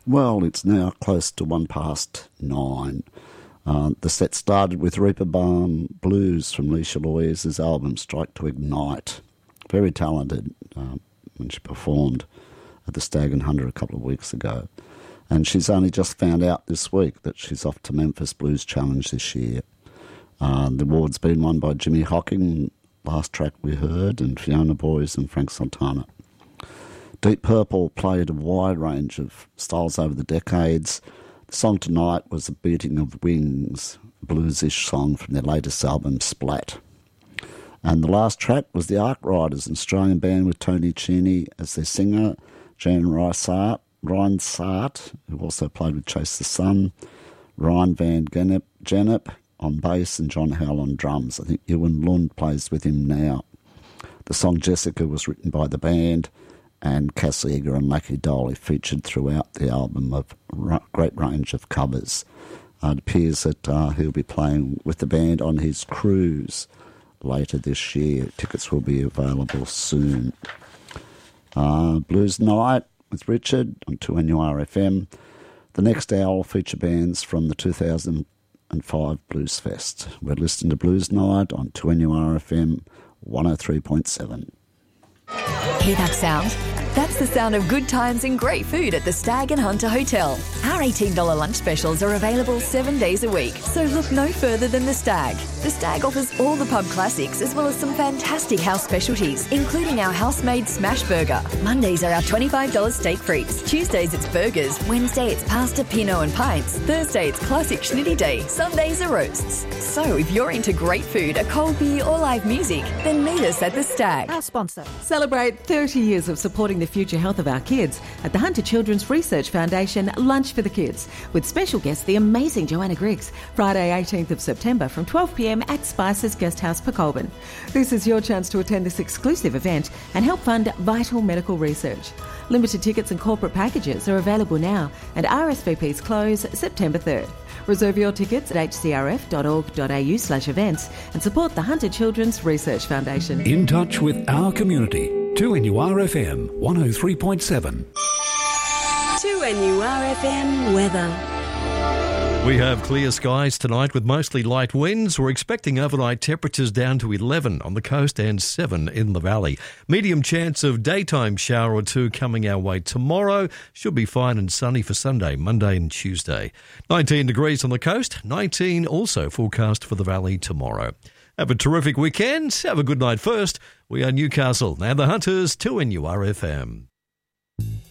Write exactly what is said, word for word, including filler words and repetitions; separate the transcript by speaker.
Speaker 1: Well, it's now close to one past nine. Uh, the set started with Reeperbahn Blues from Leisha Loyes' album Strike to Ignite. Very talented uh, when she performed at the Stag and Hunter a couple of weeks ago. And she's only just found out this week that she's off to Memphis Blues Challenge this year. Uh, the award's been won by Jimmy Hocking, last track we heard, and Fiona Boyes and Frank Santana. Deep Purple played a wide range of styles over the decades. The song tonight was A Beating of Wings, a bluesish song from their latest album, Splat. And the last track was the Ark Riders, an Australian band with Tony Cheney as their singer, Jan Rysart, Ryan Sart, who also played with Chase the Sun, Ryan Van Gennep, Gennep on bass, and John Howell on drums. I think Ewan Lund plays with him now. The song Jessica was written by the band, and Cass Eager and Lucky Dolly featured throughout the album of a great range of covers. Uh, it appears that uh, he'll be playing with the band on his cruise later this year. Tickets will be available soon. Uh, Blues Night with Richard on two N U R F M. The next hour will feature bands from the two thousand five Blues Fest. We're listening to Blues Night on two N U R F M one oh three point seven.
Speaker 2: Hear that sound? That's the sound of good times and great food at the Stag and Hunter Hotel. Our eighteen dollars lunch specials are available seven days a week, so look no further than the Stag. The Stag offers all the pub classics as well as some fantastic house specialties, including our house-made smash burger. Mondays are our twenty-five dollars steak frites. Tuesdays it's burgers. Wednesday it's pasta, pinot and pints. Thursday it's classic schnitty day. Sundays are roasts. So if you're into great food, a cold beer or live music, then meet us at the Stag.
Speaker 3: Our sponsor. Celebrate thirty years of supporting the future health of our kids at the Hunter Children's Research Foundation Lunch for the Kids, with special guest the amazing Joanna Griggs, Friday eighteenth of September from twelve p m at Spices Guest House, Pecolbin. This is your chance to attend this exclusive event and help fund vital medical research. Limited tickets and corporate packages are available now, and R S V Ps close September third. Reserve your tickets at h c r f dot org dot a u slash events and support the Hunter Children's Research Foundation.
Speaker 4: In touch with our community. two N U R F M one oh three point seven.
Speaker 5: two N U R F M weather.
Speaker 6: We have clear skies tonight with mostly light winds. We're expecting overnight temperatures down to eleven on the coast and seven in the valley. Medium chance of daytime shower or two coming our way tomorrow. Should be fine and sunny for Sunday, Monday and Tuesday. nineteen degrees on the coast, nineteen also forecast for the valley tomorrow. Have a terrific weekend. Have a good night first. We are Newcastle. Now the Hunters, two N U R F M.